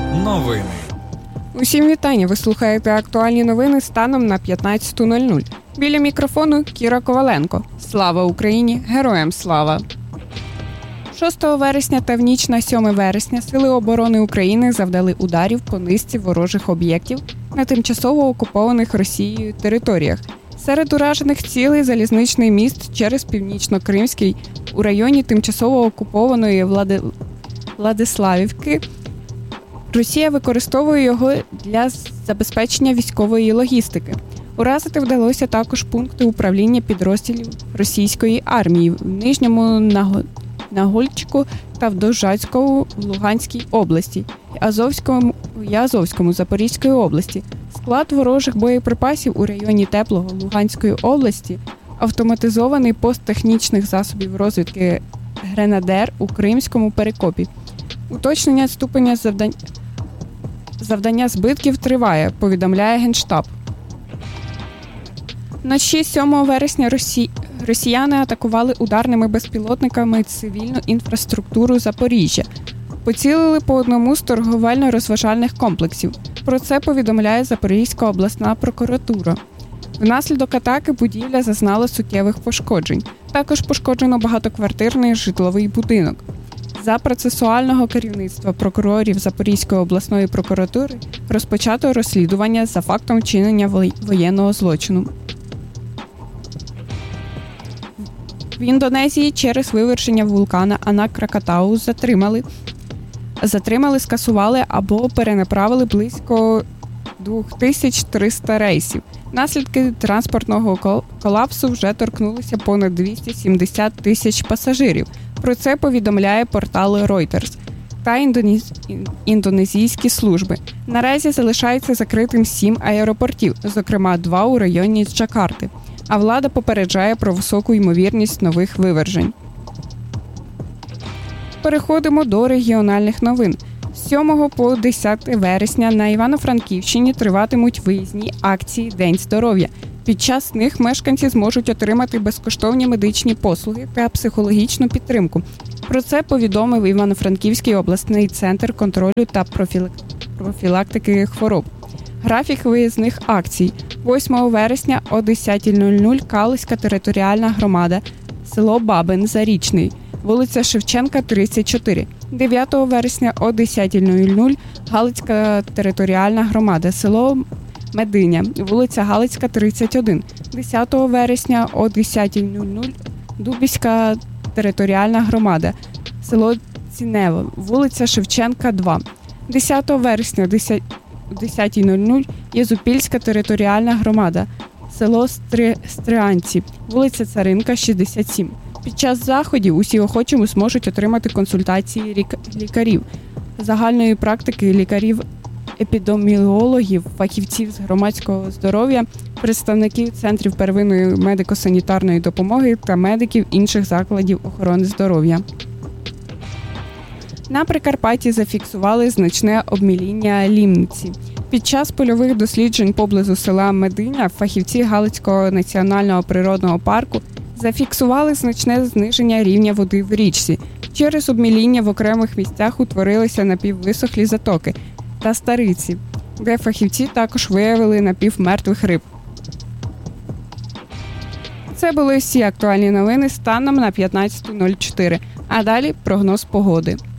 Новини. Усім вітання! Ви слухаєте актуальні новини станом на 15:00. Біля мікрофону Кіра Коваленко. Слава Україні! Героям слава! 6 вересня та в ніч на 7 вересня Сили оборони України завдали ударів по низці ворожих об'єктів на тимчасово окупованих Росією територіях. Серед уражених цілей залізничний міст через Північно-Кримський у районі тимчасово окупованої Владиславівки. Росія використовує його для забезпечення військової логістики. Уразити вдалося також пункти управління підрозділів російської армії в Нижньому Нагольчику та в Довжацькому в Луганській області і Азовському Запорізької області. Склад ворожих боєприпасів у районі Теплого Луганської області, автоматизований пост технічних засобів розвідки «Гренадер» у Кримському Перекопі. Уточнення ступеня завдання збитків триває, повідомляє Генштаб. Вночі 7 вересня росіяни атакували ударними безпілотниками цивільну інфраструктуру Запоріжжя. Поцілили по одному з торговельно-розважальних комплексів. Про це повідомляє Запорізька обласна прокуратура. Внаслідок атаки будівля зазнала суттєвих пошкоджень. Також пошкоджено багатоквартирний житловий будинок. За процесуального керівництва прокурорів Запорізької обласної прокуратури розпочато розслідування за фактом вчинення воєнного злочину. В Індонезії через виверження вулкана Анак-Кракатау затримали, скасували або перенаправили близько 2300 рейсів. Наслідки транспортного колапсу вже торкнулися понад 270 тисяч пасажирів. Про це повідомляє портал Reuters та індонезійські служби. Наразі залишається закритим 7 аеропортів, зокрема 2 у районі Джакарти. А влада попереджає про високу ймовірність нових вивержень. Переходимо до регіональних новин. З 7 по 10 вересня на Івано-Франківщині триватимуть виїзні акції «День здоров'я». Під час них мешканці зможуть отримати безкоштовні медичні послуги та психологічну підтримку. Про це повідомив Івано-Франківський обласний центр контролю та профілактики хвороб. Графік виїзних акцій. 8 вересня о 10:00 Калузька територіальна громада, село Бабин Зарічний, вулиця Шевченка, 34. 9 вересня о 10:00 Галицька територіальна громада, село Мединя, вулиця Галицька, 31. 10 вересня о 10:00 Дубівська територіальна громада, село Цінево, вулиця Шевченка, 2. 10 вересня о 10:00 Єзупільська територіальна громада, село Стріанці, вулиця Царинка, 67. Під час заходів усі охочі зможуть отримати консультації лікарів загальної практики, лікарів-епідеміологів, фахівців з громадського здоров'я, представників центрів первинної медико-санітарної допомоги та медиків інших закладів охорони здоров'я. На Прикарпатті зафіксували значне обміління лімниці. Під час польових досліджень поблизу села Мединя фахівці Галицького національного природного парку зафіксували значне зниження рівня води в річці. Через обміління в окремих місцях утворилися напіввисохлі затоки та стариці, де фахівці також виявили напівмертвих риб. Це були всі актуальні новини станом на 15:04. А далі прогноз погоди.